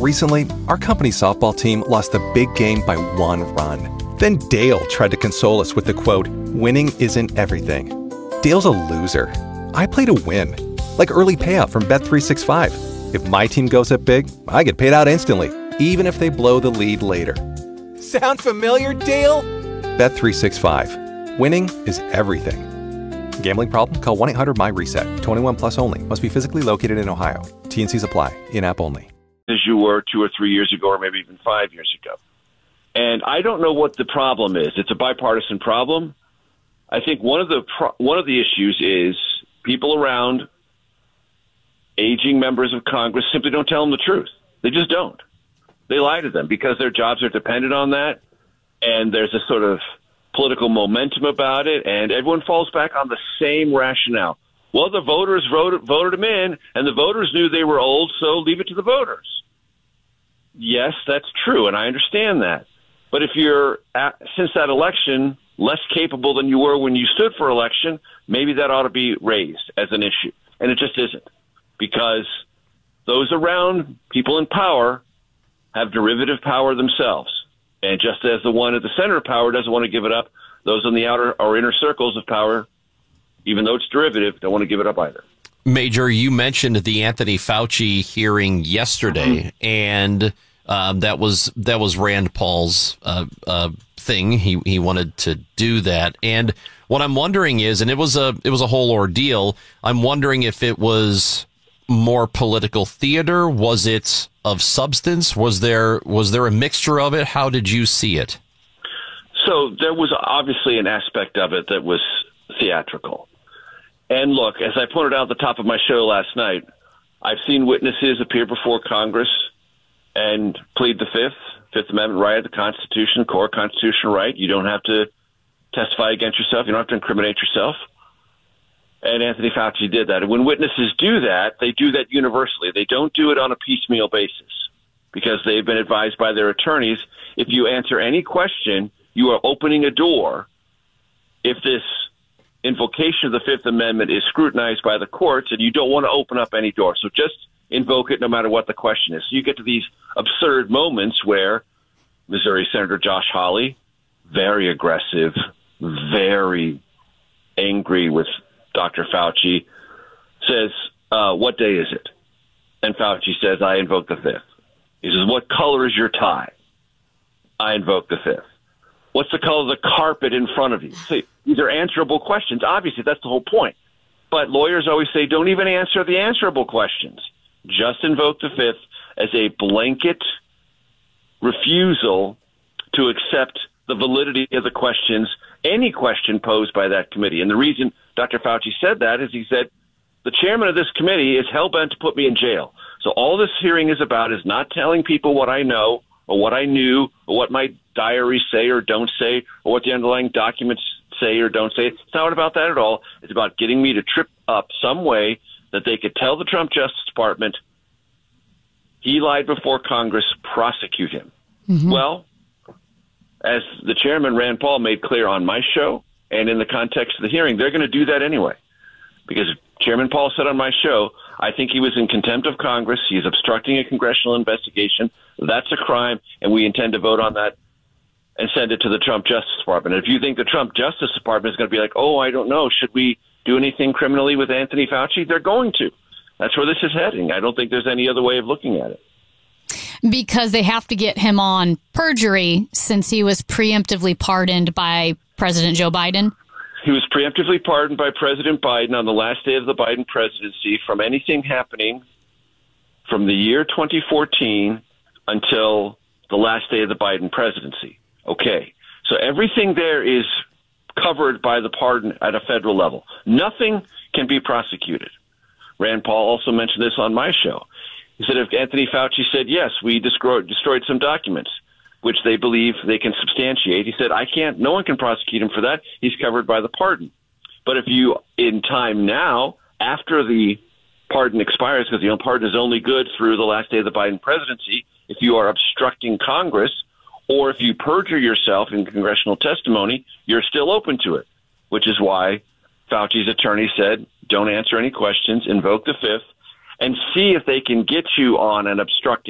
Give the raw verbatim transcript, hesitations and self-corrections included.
Recently, our company softball team lost a big game by one run. Then Dale tried to console us with the quote, "Winning isn't everything." Dale's a loser. I play to win. Like early payout from Bet three sixty-five. If my team goes up big, I get paid out instantly, even if they blow the lead later. Sound familiar, Dale? Bet three sixty-five. Winning is everything. Gambling problem? Call one eight hundred M Y reset. twenty-one plus only. Must be physically located in Ohio. T and Cs apply. In-app only. As you were two or three years ago, or maybe even five years ago. And I don't know what the problem is. It's a bipartisan problem. I think one of the pro- one of the issues is people around aging members of Congress simply don't tell them the truth. They just don't. They lie to them because their jobs are dependent on that, and there's a sort of political momentum about it, and everyone falls back on the same rationale. Well, the voters voted, voted them in, and the voters knew they were old, so leave it to the voters. Yes, that's true, and I understand that. But if you're, at, since that election, less capable than you were when you stood for election, maybe that ought to be raised as an issue. And it just isn't, because those around people in power have derivative power themselves. And just as the one at the center of power doesn't want to give it up, those in the outer or inner circles of power, even though it's derivative, don't want to give it up either. Major, you mentioned the Anthony Fauci hearing yesterday, mm-hmm. and um, that was that was Rand Paul's uh, uh, thing. He he wanted to do that, and what I'm wondering is, and it was a it was a whole ordeal. I'm wondering if it was more political theater. Was it of substance? Was there was there a mixture of it? How did you see it? So there was obviously an aspect of it that was theatrical. And look, as I pointed out at the top of my show last night, I've seen witnesses appear before Congress and plead the Fifth, Fifth Amendment right of the Constitution, core constitutional right. You don't have to testify against yourself. You don't have to incriminate yourself. And Anthony Fauci did that. And when witnesses do that, they do that universally. They don't do it on a piecemeal basis because they've been advised by their attorneys. If you answer any question, you are opening a door. If this invocation of the Fifth Amendment is scrutinized by the courts, and you don't want to open up any door. So just invoke it no matter what the question is. So you get to these absurd moments where Missouri Senator Josh Hawley, very aggressive, very angry with Doctor Fauci, says, uh, what day is it? And Fauci says, I invoke the Fifth. He says, what color is your tie? I invoke the Fifth. What's the color of the carpet in front of you? See, these are answerable questions. Obviously, that's the whole point. But lawyers always say, don't even answer the answerable questions. Just invoke the Fifth as a blanket refusal to accept the validity of the questions, any question posed by that committee. And the reason Doctor Fauci said that is he said, the chairman of this committee is hell-bent to put me in jail. So all this hearing is about is not telling people what I know or what I knew or what my diaries say or don't say or what the underlying documents say or don't say. It's not about that at all. It's about getting me to trip up some way that they could tell the Trump Justice Department he lied before Congress, prosecute him. Mm-hmm. Well, as the chairman, Rand Paul, made clear on my show and in the context of the hearing, they're going to do that anyway. Because Chairman Paul said on my show, I think he was in contempt of Congress. He's obstructing a congressional investigation. That's a crime, and we intend to vote on that and send it to the Trump Justice Department. And if you think the Trump Justice Department is going to be like, oh, I don't know, should we do anything criminally with Anthony Fauci? They're going to. That's where this is heading. I don't think there's any other way of looking at it. Because they have to get him on perjury since he was preemptively pardoned by President Joe Biden? He was preemptively pardoned by President Biden on the last day of the Biden presidency from anything happening from the year twenty fourteen until the last day of the Biden presidency. Okay, so everything there is covered by the pardon at a federal level. Nothing can be prosecuted. Rand Paul also mentioned this on my show. He said if Anthony Fauci said, yes, we destroyed, destroyed some documents, which they believe they can substantiate. He said, I can't, no one can prosecute him for that. He's covered by the pardon. But if you, in time now, after the pardon expires, because the pardon is only good through the last day of the Biden presidency, if you are obstructing Congress, or if you perjure yourself in congressional testimony, you're still open to it, which is why Fauci's attorney said, don't answer any questions, invoke the Fifth, and see if they can get you on an obstructing